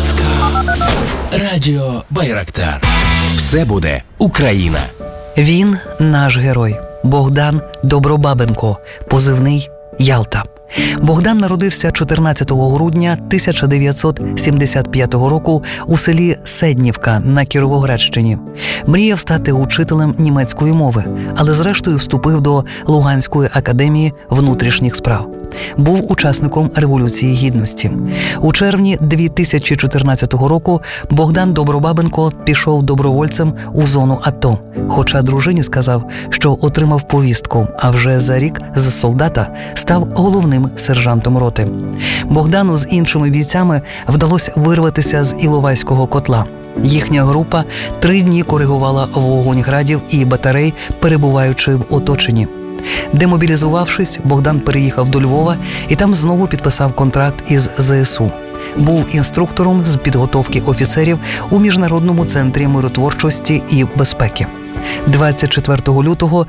казка. Радіо Байрактар. Все буде Україна. Він наш герой. Богдан Добробабенко, позивний Ялта. Богдан народився 14 грудня 1975 року у селі Седнівка на Кіровоградщині. Мріяв стати учителем німецької мови, але зрештою вступив до Луганської академії внутрішніх справ. Був учасником Революції Гідності. У червні 2014 року Богдан Добробабенко пішов добровольцем у зону АТО, хоча дружині сказав, що отримав повістку, а вже за рік з солдата став головним сержантом роти. Богдану з іншими бійцями вдалося вирватися з Іловайського котла. Їхня група 3 дні коригувала вогонь градів і батарей, перебуваючи в оточенні. Демобілізувавшись, Богдан переїхав до Львова і там знову підписав контракт із ЗСУ. Був інструктором з підготовки офіцерів у Міжнародному центрі миротворчості і безпеки. 24 лютого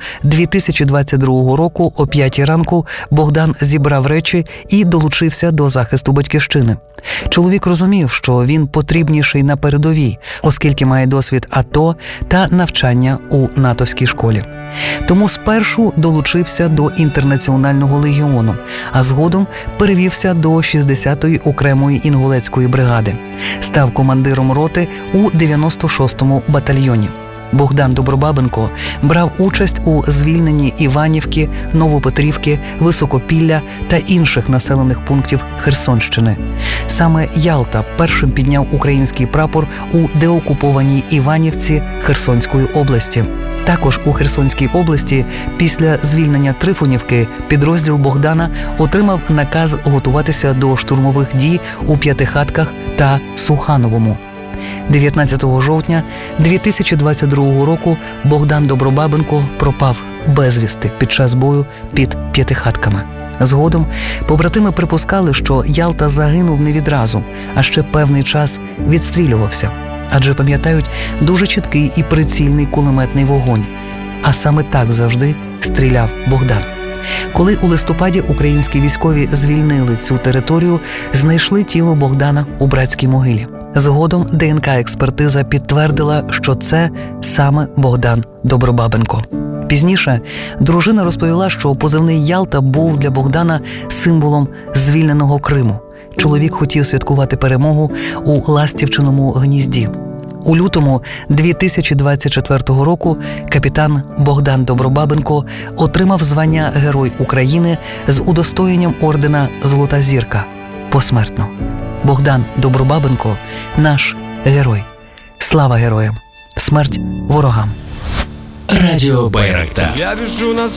2022 року о 5 ранку Богдан зібрав речі і долучився до захисту батьківщини. Чоловік розумів, що він потрібніший на передовій, оскільки має досвід АТО та навчання у натовській школі. Тому спершу долучився до Інтернаціонального легіону, а згодом перевівся до 60-ї окремої інгулецької бригади. Став командиром роти у 96-му батальйоні. Богдан Добробабенко брав участь у звільненні Іванівки, Новопетрівки, Високопілля та інших населених пунктів Херсонщини. Саме Ялта першим підняв український прапор у деокупованій Іванівці Херсонської області. Також у Херсонській області після звільнення Трифонівки підрозділ Богдана отримав наказ готуватися до штурмових дій у П'ятихатках та Сухановому. 19 жовтня 2022 року Богдан Добробабенко пропав безвісти під час бою під П'ятихатками. Згодом побратими припускали, що Ялта загинув не відразу, а ще певний час відстрілювався. Адже пам'ятають дуже чіткий і прицільний кулеметний вогонь. А саме так завжди стріляв Богдан. Коли у листопаді українські військові звільнили цю територію, знайшли тіло Богдана у братській могилі. Згодом ДНК-експертиза підтвердила, що це саме Богдан Добробабенко. Пізніше дружина розповіла, що позивний Ялта був для Богдана символом звільненого Криму. Чоловік хотів святкувати перемогу у Ластівчиному гнізді. У лютому 2024 року капітан Богдан Добробабенко отримав звання Герой України з удостоєнням ордена «Золота зірка» посмертно. Богдан Добробабенко – наш герой. Слава героям! Смерть ворогам! Радіо Байрактар. Я біжу на